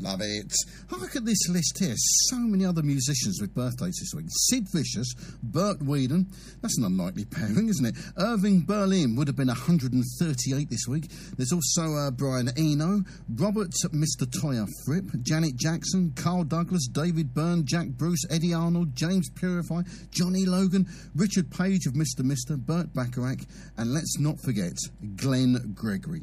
Love it. Oh, look at this list here. So many other musicians with birthdays this week. Sid Vicious, Burt Whedon. That's an unlikely pairing, isn't it? Irving Berlin would have been 138 this week. There's also Brian Eno, Robert Mr. Toya Fripp, Janet Jackson, Carl Douglas, David Byrne, Jack Bruce, Eddie Arnold, James Purify, Johnny Logan, Richard Page of Mr. Burt Bacharach, and let's not forget Glenn Gregory.